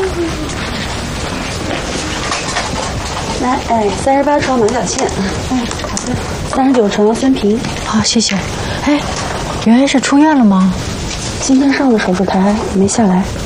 来，哎，38床马小倩，好的，39床孙平。 好，谢谢。哎，袁袁是出院了吗？ 今天上的手术台，没下来。